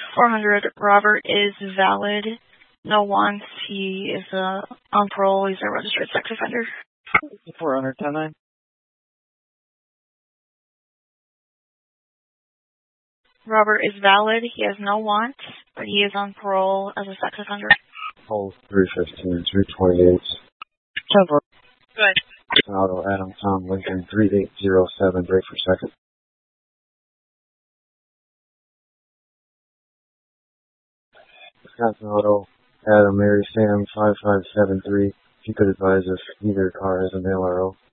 400, Robert is valid. No wants. He is on parole. He's a registered sex offender. 400, 10-9. Robert is valid. He has no wants, but he is on parole as a sex offender. Hold 315, 328. 10-4. Good. Auto Adam Tom Lincoln 3807, break for second. Wisconsin Auto Adam Mary Sam 5573. If you could advise if either car has a male RO.